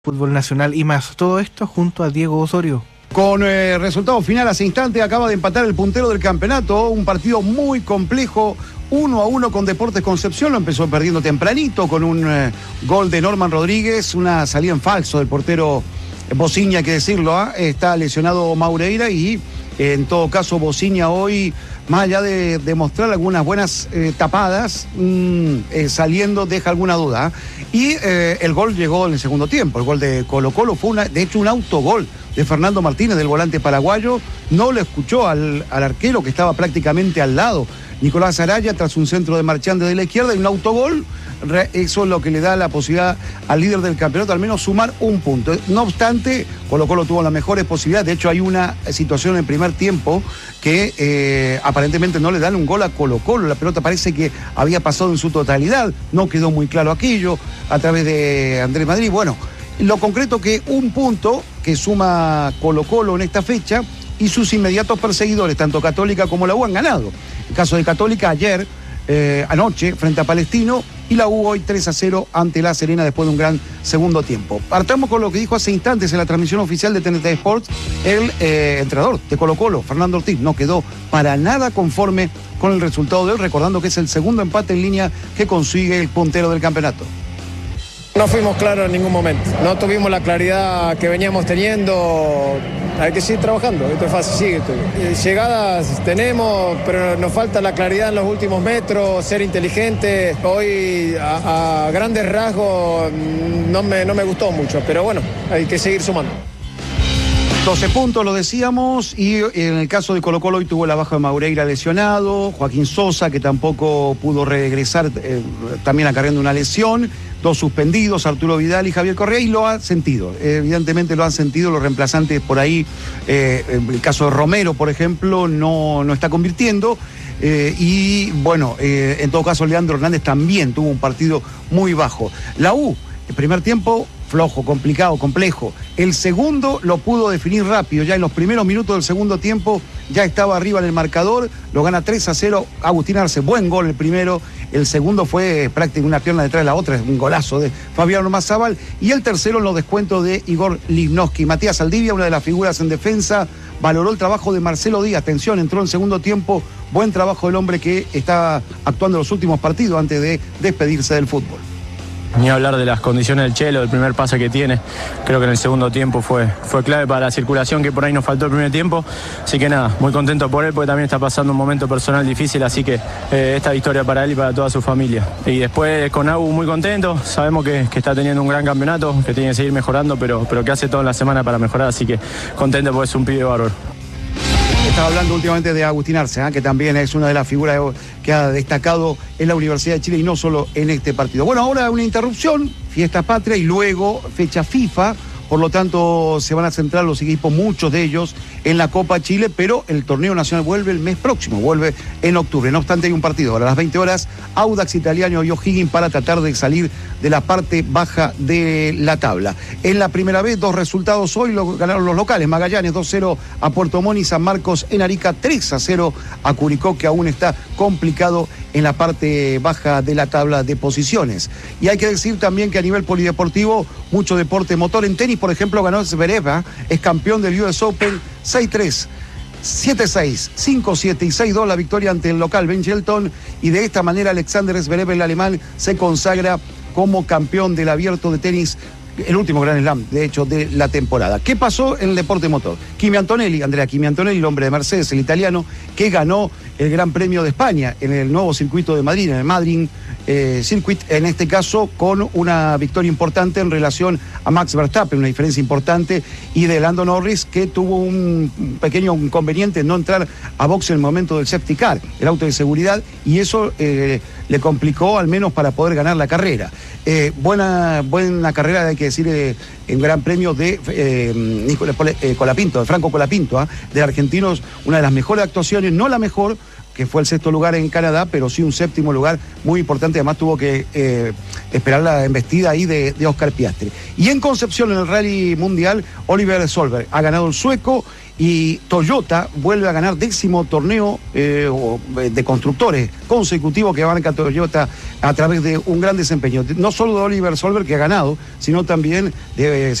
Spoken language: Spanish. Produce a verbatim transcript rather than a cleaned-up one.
Fútbol nacional y más. Todo esto junto a Diego Osorio. Con eh, resultado final hace instante acaba de empatar el puntero del campeonato, un partido muy complejo, uno a uno con Deportes Concepción, lo empezó perdiendo tempranito con un eh, gol de Norman Rodríguez, una salida en falso del portero Bociña, hay que decirlo, ¿eh? Está lesionado Maureira y eh, en todo caso Bociña hoy, más allá de demostrar algunas buenas eh, tapadas, mmm, eh, saliendo deja alguna duda. ¿eh? Y eh, el gol llegó en el segundo tiempo, el gol de Colo Colo fue una, de hecho un autogol de Fernando Martínez, del volante paraguayo, no lo escuchó al, al arquero que estaba prácticamente al lado, Nicolás Araya, tras un centro de Marchand de la izquierda y un autogol. Eso es lo que le da la posibilidad al líder del campeonato al menos sumar un punto. No obstante, Colo Colo tuvo las mejores posibilidades. De hecho, hay una situación en el primer tiempo que eh, aparentemente no le dan un gol a Colo Colo. La pelota parece que había pasado en su totalidad. No quedó muy claro aquello a través de Andrés Madrid. Bueno, lo concreto que un punto que suma Colo Colo en esta fecha y sus inmediatos perseguidores, tanto Católica como la U, han ganado. El caso de Católica ayer, eh, anoche, frente a Palestino, y la U hoy tres a cero ante La Serena después de un gran segundo tiempo. Partamos con lo que dijo hace instantes en la transmisión oficial de T N T Sports el eh, entrenador de Colo Colo, Fernando Ortiz. No quedó para nada conforme con el resultado de hoy, recordando que es el segundo empate en línea que consigue el puntero del campeonato. No fuimos claros en ningún momento, no tuvimos la claridad que veníamos teniendo, hay que seguir trabajando, esto es fácil, sigue esto. Llegadas tenemos, pero nos falta la claridad en los últimos metros, ser inteligente. Hoy a, a grandes rasgos no me, no me gustó mucho, pero bueno, hay que seguir sumando. doce puntos, lo decíamos, y en el caso de Colo Colo hoy tuvo la baja de Maureira lesionado, Joaquín Sosa, que tampoco pudo regresar, eh, también acarreando una lesión, dos suspendidos, Arturo Vidal y Javier Correa, y lo ha sentido, eh, evidentemente lo han sentido los reemplazantes por ahí, eh, el caso de Romero, por ejemplo, no, no está convirtiendo, eh, y bueno, eh, en todo caso Leandro Hernández también tuvo un partido muy bajo. La U, el primer tiempo, flojo, complicado, complejo. El segundo lo pudo definir rápido, ya en los primeros minutos del segundo tiempo ya estaba arriba en el marcador, lo gana tres a cero, Agustín Arce, buen gol el primero, el segundo fue prácticamente una pierna detrás de la otra, un golazo de Fabián Ormazábal, y el tercero en los descuentos de Igor Lichnowsky. Matías Aldivia, una de las figuras en defensa, valoró el trabajo de Marcelo Díaz, atención, entró en segundo tiempo, buen trabajo del hombre que está actuando en los últimos partidos antes de despedirse del fútbol. Ni hablar de las condiciones del Chelo, del primer pase que tiene. Creo que en el segundo tiempo fue, fue clave para la circulación que por ahí nos faltó el primer tiempo. Así que nada, muy contento por él porque también está pasando un momento personal difícil. Así que eh, esta victoria para él y para toda su familia. Y después con Agu muy contento. Sabemos que, que está teniendo un gran campeonato, que tiene que seguir mejorando, pero, pero que hace todo en la semana para mejorar. Así que contento porque es un pibe bárbaro. Estaba hablando últimamente de Agustín Arce, ¿eh? que también es una de las figuras que ha destacado en la Universidad de Chile y no solo en este partido. Bueno, ahora una interrupción, fiesta patria y luego fecha FIFA. Por lo tanto, se van a centrar los equipos, muchos de ellos, en la Copa Chile, pero el torneo nacional vuelve el mes próximo, vuelve en octubre. No obstante, hay un partido ahora a las veinte horas, Audax Italiano y O'Higgins para tratar de salir de la parte baja de la tabla. En la primera vez, dos resultados hoy, lo ganaron los locales. Magallanes dos cero a Puerto Montt y San Marcos en Arica tres a cero a Curicó, que aún está complicado en la parte baja de la tabla de posiciones. Y hay que decir también que a nivel polideportivo, mucho deporte motor. En tenis, por ejemplo, ganó Zverev, ¿eh? es campeón del U S Open, seis tres, siete seis, cinco siete y seis dos la victoria ante el local Ben Shelton, y de esta manera Alexander Zverev, el alemán, se consagra como campeón del abierto de tenis, el último Grand Slam, de hecho, de la temporada. ¿Qué pasó en el deporte motor? Kimi Antonelli, Andrea Kimi Antonelli, el hombre de Mercedes, el italiano, que ganó el Gran Premio de España en el nuevo circuito de Madrid, en el Madrid eh, Circuit, en este caso con una victoria importante en relación a Max Verstappen, una diferencia importante, y de Lando Norris, que tuvo un pequeño inconveniente en no entrar a box en el momento del safety car, el auto de seguridad, y eso eh, le complicó al menos para poder ganar la carrera. Eh, buena, buena carrera, hay que decir, eh, en Gran Premio de eh, Nicolás eh, Colapinto, de Franco Colapinto, ¿eh? de argentinos, una de las mejores actuaciones, no la mejor, que fue el sexto lugar en Canadá, pero sí un séptimo lugar muy importante. Además tuvo que eh, esperar la embestida ahí de, de Oscar Piastri. Y en Concepción, en el Rally Mundial, Oliver Solberg ha ganado el sueco y Toyota vuelve a ganar décimo torneo eh, de constructores consecutivo que marca Toyota a través de un gran desempeño, no solo de Oliver Solberg, que ha ganado, sino también de